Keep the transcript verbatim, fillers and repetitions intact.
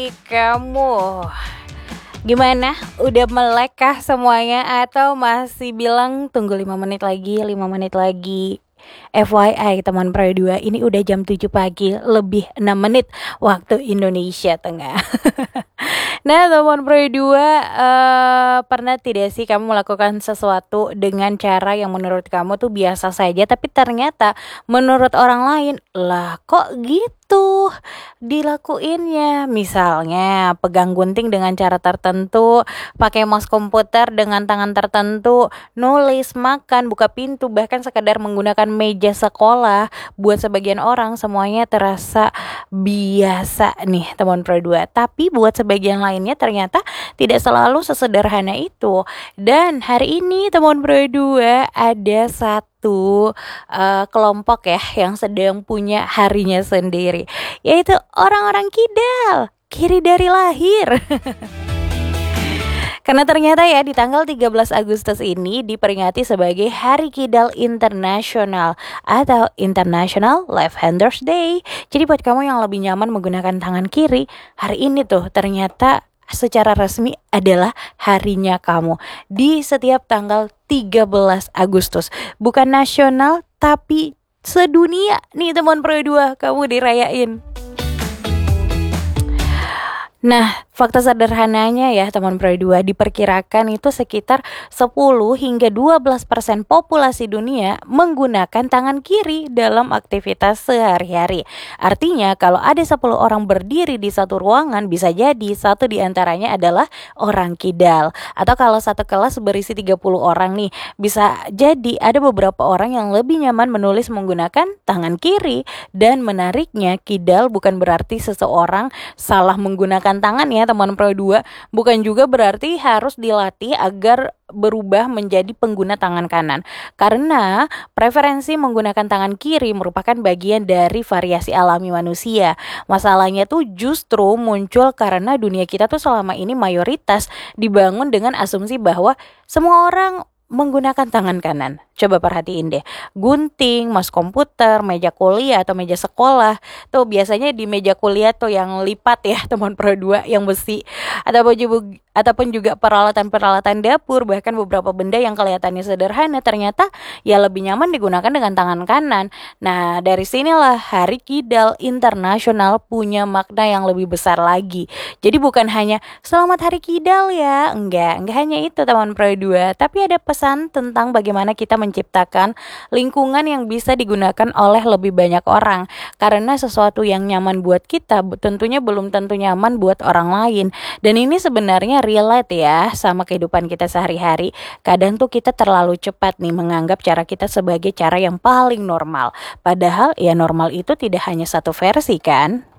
Kamu gimana? Udah melek kah semuanya atau masih bilang tunggu lima menit lagi, lima menit lagi? F Y I teman Pro dua, ini udah jam tujuh pagi lebih enam menit waktu Indonesia Tengah. Nah, teman Pro dua, uh, pernah tidak sih kamu melakukan sesuatu dengan cara yang menurut kamu tuh biasa saja, tapi ternyata menurut orang lain, lah kok gitu dilakuinnya? Misalnya pegang gunting dengan cara tertentu, pakai mouse komputer dengan tangan tertentu, nulis, makan, buka pintu, bahkan sekedar menggunakan meja sekolah. Buat sebagian orang semuanya terasa biasa nih teman Pro dua, tapi buat sebagian lainnya ternyata tidak selalu sesederhana itu. Dan hari ini teman Pro dua ada satu uh, kelompok ya yang sedang punya harinya sendiri, yaitu orang-orang kidal, kiri dari lahir. Karena ternyata ya di tanggal tiga belas Agustus ini diperingati sebagai Hari Kidal Internasional atau International Left Handers Day. Jadi buat kamu yang lebih nyaman menggunakan tangan kiri, hari ini tuh ternyata secara resmi adalah harinya kamu di setiap tanggal tiga belas Agustus. Bukan nasional tapi sedunia nih teman Pro dua, kamu dirayain. Nah, fakta sederhananya ya teman Pro dua, diperkirakan itu sekitar sepuluh hingga dua belas persen populasi dunia menggunakan tangan kiri dalam aktivitas sehari-hari. Artinya kalau ada sepuluh orang berdiri di satu ruangan, bisa jadi satu di antaranya adalah orang kidal. Atau kalau satu kelas berisi tiga puluh orang nih, bisa jadi ada beberapa orang yang lebih nyaman menulis menggunakan tangan kiri. Dan menariknya, kidal bukan berarti seseorang salah menggunakan tangan ya teman Pro dua, bukan juga berarti harus dilatih agar berubah menjadi pengguna tangan kanan, karena preferensi menggunakan tangan kiri merupakan bagian dari variasi alami manusia. Masalahnya tuh justru muncul karena dunia kita tuh selama ini mayoritas dibangun dengan asumsi bahwa semua orang menggunakan tangan kanan. Coba perhatiin deh, gunting, mouse komputer, meja kuliah atau meja sekolah. Tuh biasanya di meja kuliah tuh yang lipat ya teman Pro dua, yang besi. Ataupun juga, ataupun juga peralatan-peralatan dapur, bahkan beberapa benda yang kelihatannya sederhana ternyata ya lebih nyaman digunakan dengan tangan kanan. Nah, dari sinilah Hari Kidal Internasional punya makna yang lebih besar lagi. Jadi bukan hanya selamat Hari Kidal ya, enggak, enggak hanya itu teman Pro dua, tapi ada pesan tentang bagaimana kita menciptakan lingkungan yang bisa digunakan oleh lebih banyak orang. Karena sesuatu yang nyaman buat kita tentunya belum tentu nyaman buat orang lain. Dan ini sebenarnya relate ya sama kehidupan kita sehari-hari. Kadang tuh kita terlalu cepat nih menganggap cara kita sebagai cara yang paling normal. Padahal ya normal itu tidak hanya satu versi kan?